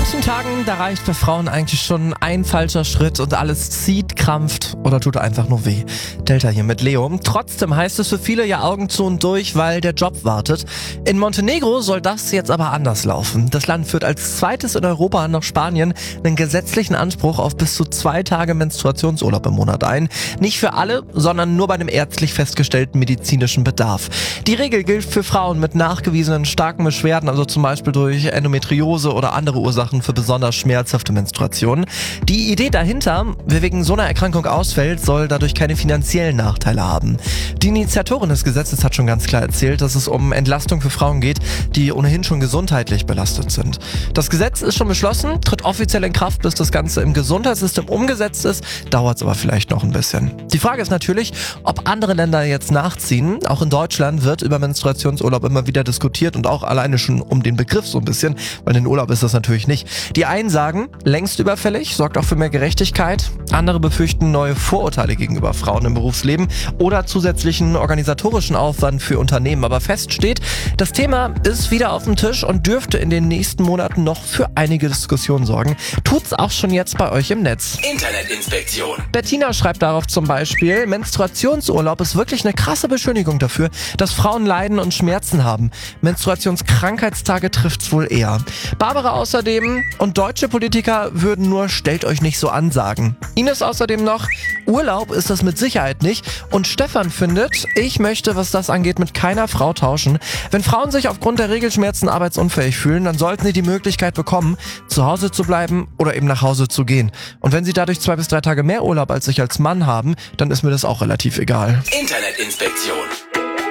manchen Tagen, da reicht bei Frauen eigentlich schon ein falscher Schritt und alles zieht, krampft oder tut einfach nur weh. Delta hier mit Leo. Trotzdem heißt es für viele ja Augen zu und durch, weil der Job wartet. In Montenegro soll das jetzt aber anders laufen. Das Land führt als zweites in Europa nach Spanien einen gesetzlichen Anspruch auf bis zu 2 Tage Menstruationsurlaub im Monat ein. Nicht für alle, sondern nur bei dem ärztlich festgestellten medizinischen Bedarf. Die Regel gilt für Frauen mit nachgewiesenen starken Beschwerden, also zum Beispiel durch Endometriose oder andere Ursachen für besonders schmerzhafte Menstruationen. Die Idee dahinter, wer wegen so einer Erkrankung ausfällt, soll dadurch keine finanziellen Nachteile haben. Die Initiatorin des Gesetzes hat schon ganz klar erzählt, dass es um Entlastung für Frauen geht, die ohnehin schon gesundheitlich belastet sind. Das Gesetz ist schon beschlossen, tritt offiziell in Kraft, bis das Ganze im Gesundheitssystem umgesetzt ist, dauert es aber vielleicht noch ein bisschen. Die Frage ist natürlich, ob andere Länder jetzt nachziehen. Auch in Deutschland wird über Menstruationsurlaub immer wieder diskutiert und auch alleine schon um den Begriff so ein bisschen, weil den Urlaub ist das natürlich nicht. Die einen sagen, längst überfällig, sorgt auch für mehr Gerechtigkeit. Andere befürchten neue Vorurteile gegenüber Frauen im Berufsleben oder zusätzlichen organisatorischen Aufwand für Unternehmen. Aber fest steht, das Thema ist wieder auf dem Tisch und dürfte in den nächsten Monaten noch für einige Diskussionen sorgen. Tut's auch schon jetzt bei euch im Netz. Internetinspektion. Bettina schreibt darauf zum Beispiel, Menstruationsurlaub ist wirklich eine krasse Beschönigung dafür, dass Frauen leiden und Schmerzen haben. Menstruationskrankheitstage trifft's wohl eher. Barbara außerdem, und deutsche Politiker würden nur "stellt euch nicht so an" sagen. Ines außerdem noch, Urlaub ist das mit Sicherheit nicht. Und Stefan findet, ich möchte, was das angeht, mit keiner Frau tauschen. Wenn Frauen sich aufgrund der Regelschmerzen arbeitsunfähig fühlen, dann sollten sie die Möglichkeit bekommen, zu Hause zu bleiben oder eben nach Hause zu gehen. Und wenn sie dadurch 2 bis 3 Tage mehr Urlaub als ich als Mann haben, dann ist mir das auch relativ egal. Internetinspektion.